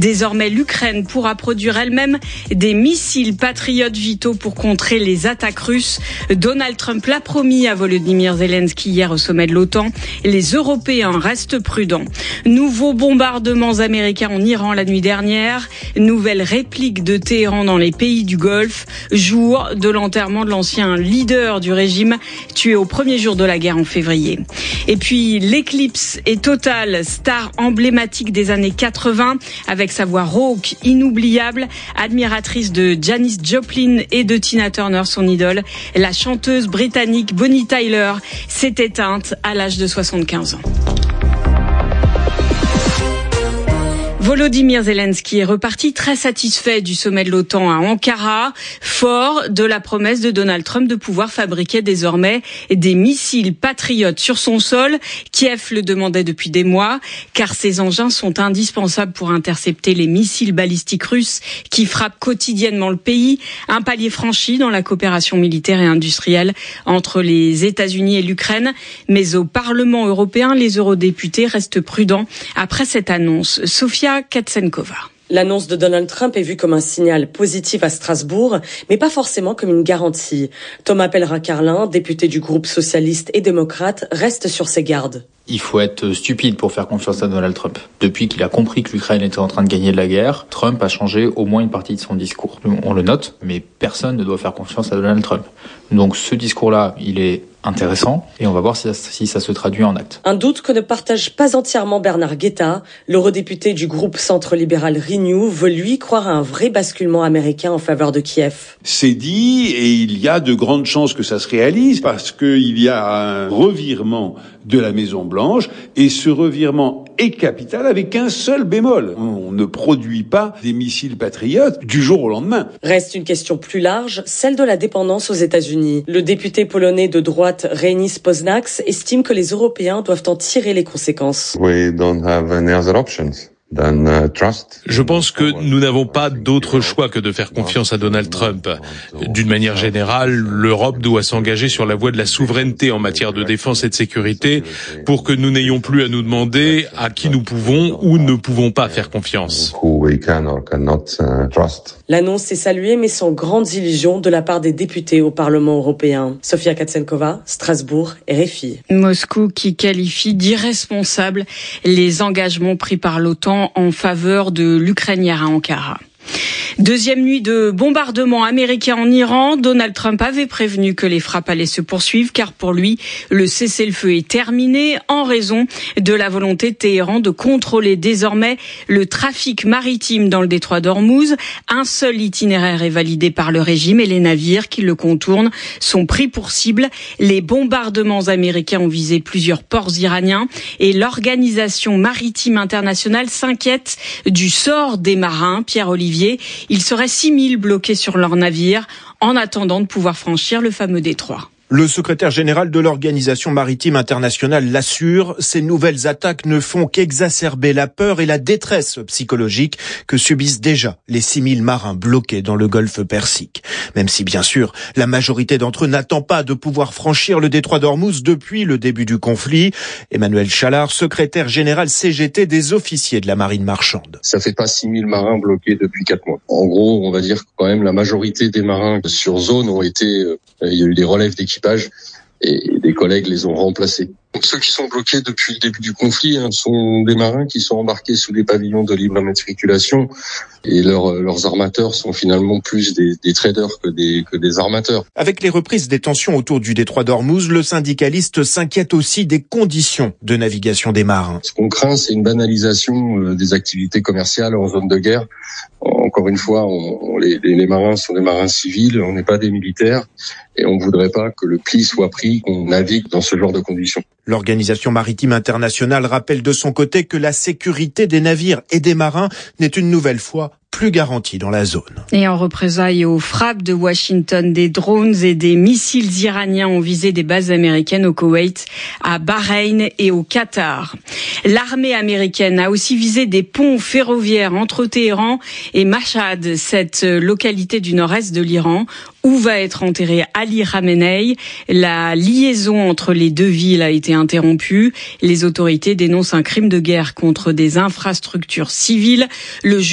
Désormais, l'Ukraine pourra produire elle-même des missiles patriotes vitaux pour contrer les attaques russes. Donald Trump l'a promis à Volodymyr Zelensky hier au sommet de l'OTAN. Les Européens restent prudents. Nouveaux bombardements américains en Iran la nuit dernière. Nouvelle réplique de Téhéran dans les pays du Golfe. Jour de l'enterrement de l'ancien leader du régime tué au premier jour de la guerre en février. Et puis l'éclipse est totale, star emblématique des années 80 avec sa voix rauque inoubliable, admiratrice de Janis Joplin et de Tina Turner, son idole. La chanteuse britannique Bonnie Tyler s'est éteinte à l'âge de 75 ans. Volodymyr Zelensky est reparti très satisfait du sommet de l'OTAN à Ankara, fort de la promesse de Donald Trump de pouvoir fabriquer désormais des missiles patriotes sur son sol. Kiev le demandait depuis des mois, car ces engins sont indispensables pour intercepter les missiles balistiques russes qui frappent quotidiennement le pays. Un palier franchi dans la coopération militaire et industrielle entre les États-Unis et l'Ukraine. Mais au Parlement européen, les eurodéputés restent prudents après cette annonce. Sofia Katsenkova. L'annonce de Donald Trump est vue comme un signal positif à Strasbourg, mais pas forcément comme une garantie. Thomas Pellerin-Carlin, député du groupe socialiste et démocrate, reste sur ses gardes. Il faut être stupide pour faire confiance à Donald Trump. Depuis qu'il a compris que l'Ukraine était en train de gagner de la guerre, Trump a changé au moins une partie de son discours. On le note, mais personne ne doit faire confiance à Donald Trump. Donc ce discours-là, il est intéressant et on va voir si ça se traduit en actes. Un doute que ne partage pas entièrement Bernard Guetta. L'eurodéputé du groupe centre-libéral Renew veut lui croire à un vrai basculement américain en faveur de Kiev. C'est dit et il y a de grandes chances que ça se réalise parce qu'il y a un revirement de la Maison-Blanche et ce revirement est capital avec un seul bémol. On ne produit pas des missiles patriotes du jour au lendemain. Reste une question plus large, celle de la dépendance aux États-Unis. Le député polonais de droite Reinis Poznaks estime que les Européens doivent en tirer les conséquences. We don't have any other options. Je pense que nous n'avons pas d'autre choix que de faire confiance à Donald Trump. D'une manière générale, l'Europe doit s'engager sur la voie de la souveraineté en matière de défense et de sécurité pour que nous n'ayons plus à nous demander à qui nous pouvons ou ne pouvons pas faire confiance. L'annonce est saluée mais sans grandes illusions de la part des députés au Parlement européen. Sofia Katsenkova, Strasbourg, RFI. Moscou qui qualifie d'irresponsables les engagements pris par l'OTAN en faveur de l'Ukraine hier à Ankara. Deuxième nuit de bombardement américain en Iran. Donald Trump avait prévenu que les frappes allaient se poursuivre car pour lui, le cessez-le-feu est terminé en raison de la volonté de Téhéran de contrôler désormais le trafic maritime dans le détroit d'Ormuz. Un seul itinéraire est validé par le régime et les navires qui le contournent sont pris pour cible. Les bombardements américains ont visé plusieurs ports iraniens et l'Organisation maritime internationale s'inquiète du sort des marins. Pierre Olivier, il serait 6000 bloqués sur leurs navires en attendant de pouvoir franchir le fameux détroit. Le secrétaire général de l'Organisation maritime internationale l'assure, ces nouvelles attaques ne font qu'exacerber la peur et la détresse psychologique que subissent déjà les 6000 marins bloqués dans le golfe Persique. Même si, bien sûr, la majorité d'entre eux n'attend pas de pouvoir franchir le détroit d'Ormuz depuis le début du conflit. Emmanuel Chalard, secrétaire général CGT des officiers de la marine marchande. Ça fait pas 6000 marins bloqués depuis 4 mois. En gros, on va dire que quand même la majorité des marins sur zone ont été, il y a eu des relèves d'équipage et des collègues les ont remplacés. Donc, ceux qui sont bloqués depuis le début du conflit sont des marins qui sont embarqués sous des pavillons de libre immatriculation et leurs armateurs sont finalement plus des traders que des armateurs. Avec les reprises des tensions autour du détroit d'Ormuz, le syndicaliste s'inquiète aussi des conditions de navigation des marins. Ce qu'on craint, c'est une banalisation des activités commerciales en zone de guerre. Encore une fois, les marins sont des marins civils, on n'est pas des militaires et on ne voudrait pas que le pli soit pris, qu'on navigue dans ce genre de conditions. L'Organisation maritime internationale rappelle de son côté que la sécurité des navires et des marins n'est une nouvelle fois plus garantie dans la zone. Et en représailles aux frappes de Washington, des drones et des missiles iraniens ont visé des bases américaines au Koweït, à Bahreïn et au Qatar. L'armée américaine a aussi visé des ponts ferroviaires entre Téhéran et Mashhad, cette localité du nord-est de l'Iran, où va être enterré Ali Khamenei. La liaison entre les deux villes a été interrompue. Les autorités dénoncent un crime de guerre contre des infrastructures civiles. Le